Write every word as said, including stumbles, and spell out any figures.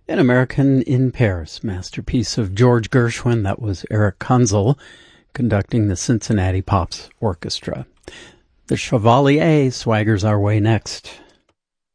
An American in Paris, masterpiece of George Gershwin. That was Eric Kunzel conducting the Cincinnati Pops Orchestra. The Chevalier swaggers our way next.